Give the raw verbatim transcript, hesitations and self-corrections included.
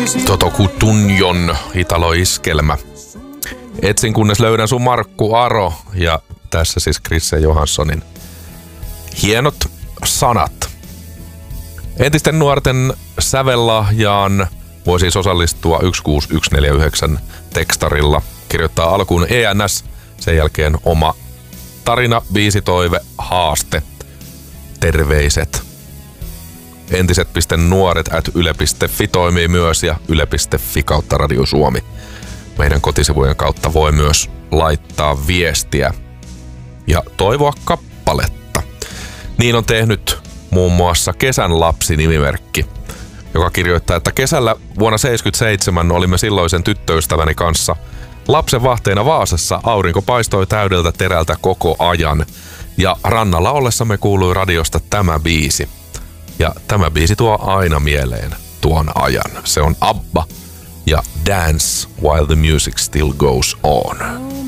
Toto Cutugnon Italo-iskelmä. Etsin kunnes löydän sun Markku Aro ja tässä siis Chrisse Johanssonin hienot sanat. Entisten nuorten sävellahjaan voi siis osallistua yksi kuusi yksi neljä yhdeksän tekstarilla. Kirjoittaa alkuun E N S, sen jälkeen oma tarina, biisitoive, haaste, terveiset. Entiset.nuoret at yle piste fi toimii myös ja yle piste fi kautta Radio Suomi. Meidän kotisivujen kautta voi myös laittaa viestiä ja toivoa kappaletta. Niin on tehnyt muun muassa Kesän lapsi-nimimerkki, joka kirjoittaa, että kesällä vuonna seitsemänkymmentäseitsemän olimme silloisen tyttöystäväni kanssa lapsen vahteena Vaasassa. Aurinko paistoi täydeltä terältä koko ajan ja rannalla ollessamme kuului radiosta tämä biisi. Ja tämä biisi tuo aina mieleen tuon ajan. Se on ABBA ja Dance While the Music Still Goes On.